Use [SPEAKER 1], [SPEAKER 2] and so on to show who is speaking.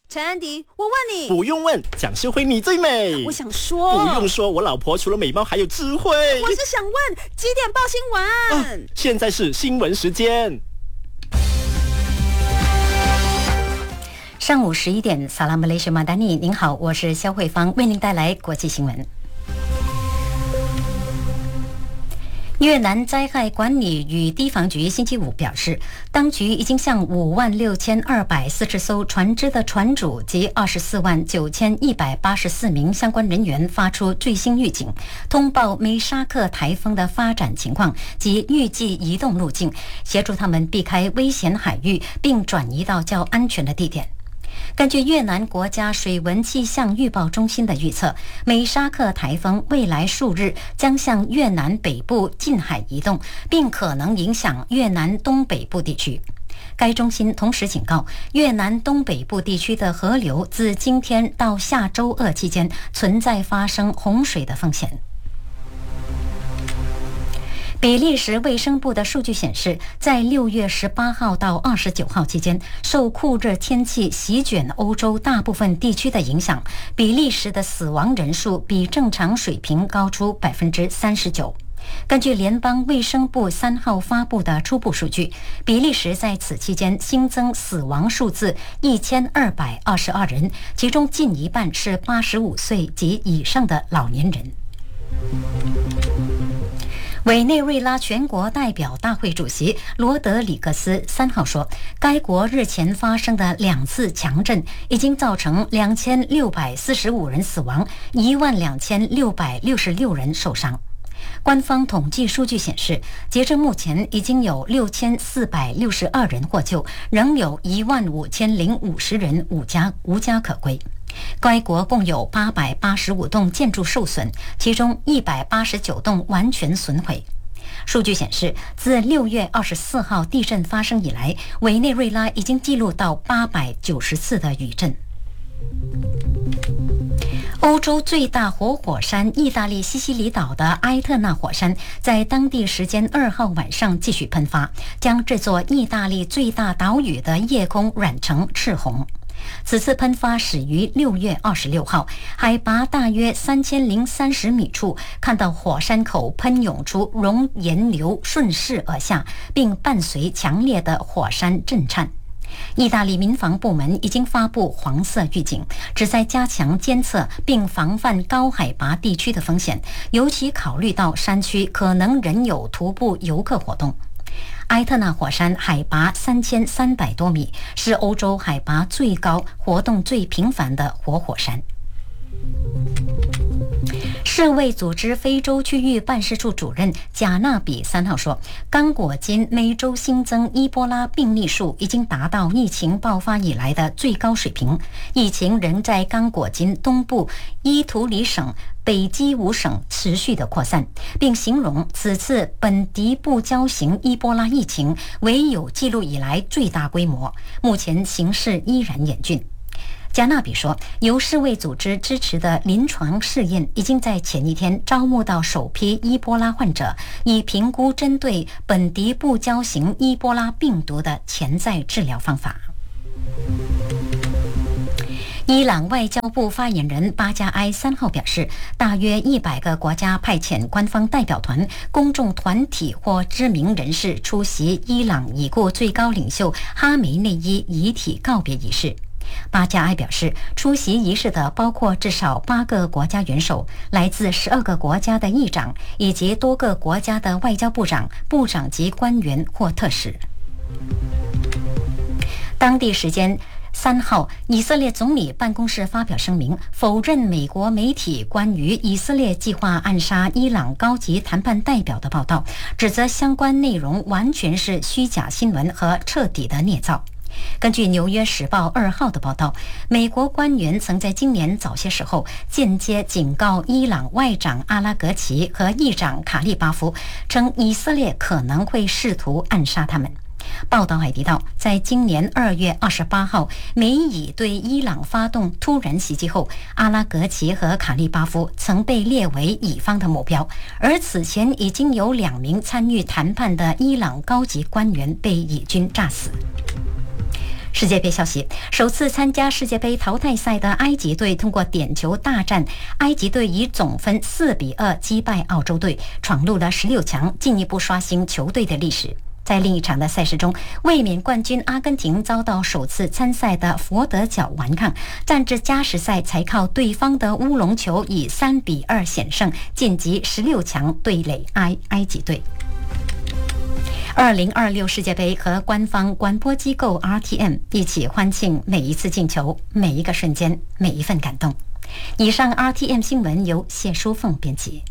[SPEAKER 1] 陈安迪，我问你，
[SPEAKER 2] 不用问，蒋秀慧你最美。
[SPEAKER 1] 我想说，
[SPEAKER 2] 不用说，我老婆除了美貌还有智慧。
[SPEAKER 1] 我是想问，几点报新闻？
[SPEAKER 2] 现在是新闻时间。
[SPEAKER 3] 上午11点，萨拉马雷什马丹尼，您好，我是肖慧芳，为您带来国际新闻。越南灾害管理与堤防局星期五表示，当局已经向56240艘船只的船主及249184名相关人员发出最新预警，通报梅沙克台风的发展情况及预计移动路径，协助他们避开危险海域，并转移到较安全的地点。根据越南国家水文气象预报中心的预测，梅沙克台风未来数日将向越南北部近海移动，并可能影响越南东北部地区。该中心同时警告，越南东北部地区的河流自今天到下周二期间存在发生洪水的风险。比利时卫生部的数据显示，在6月18号到29号期间，受酷热天气席卷欧洲大部分地区的影响，比利时的死亡人数比正常水平高出39%。根据联邦卫生部3号发布的初步数据，比利时在此期间新增死亡数字1222人，其中近一半是85岁及以上的老年人。委内瑞拉全国代表大会主席罗德里格斯3号说，该国日前发生的2次强震已经造成2645人死亡，12666人受伤。官方统计数据显示，截至目前已经有6462人获救，仍有15050人无家可归。该国共有885栋建筑受损，其中189栋完全损毁。数据显示，自6月24号地震发生以来，委内瑞拉已经记录到890次的余震。欧洲最大活火山意大利西西里岛的埃特纳火山在当地时间2号晚上继续喷发，将这座意大利最大岛屿的夜空染成赤红。此次喷发始于6月26号，海拔大约3030米处，看到火山口喷涌出熔岩流顺势而下，并伴随强烈的火山震颤。意大利民防部门已经发布黄色预警，旨在加强监测并防范高海拔地区的风险，尤其考虑到山区可能仍有徒步游客活动。埃特纳火山海拔3300多米，是欧洲海拔最高、活动最频繁的活火山。世卫组织非洲区域办事处主任贾纳比3号说，刚果金每周新增伊波拉病例数已经达到疫情爆发以来的最高水平，疫情仍在刚果金东部伊图里省、北基伍省持续的扩散，并形容此次本迪布礁型伊波拉疫情为有记录以来最大规模，目前形势依然严峻。加纳比说，由世卫组织支持的临床试验已经在前一天招募到首批伊波拉患者，以评估针对本迪布礁型伊波拉病毒的潜在治疗方法。伊朗外交部发言人巴加埃3号表示，大约100个国家派遣官方代表团、公众团体或知名人士出席伊朗已故最高领袖哈梅内伊遗体告别仪式。巴加埃表示，出席仪式的包括至少8个国家元首、来自12个国家的议长，以及多个国家的外交部长、部长级官员或特使。当地时间3号，以色列总理办公室发表声明，否认美国媒体关于以色列计划暗杀伊朗高级谈判代表的报道，指责相关内容完全是虚假新闻和彻底的捏造。根据《纽约时报》2号的报道，美国官员曾在今年早些时候间接警告伊朗外长阿拉格齐和议长卡利巴夫，称以色列可能会试图暗杀他们。报道还提到，在今年2月28号，美以对伊朗发动突然袭击后，阿拉格齐和卡利巴夫曾被列为乙方的目标，而此前已经有2名参与谈判的伊朗高级官员被以军炸死。 世界杯消息：首次参加世界杯淘汰赛的埃及队通过点球大战，埃及队以总分4-2击败澳洲队，闯入了16强，进一步刷新球队的历史。在另一场的赛事中，卫冕冠军阿根廷遭到首次参赛的佛得角顽抗，战至加时赛才靠对方的乌龙球以3-2险胜，晋级16强，对垒埃及队。2026世界杯和官方广播机构 RTM 一起欢庆每一次进球、每一个瞬间、每一份感动。以上 RTM 新闻由谢淑凤编辑。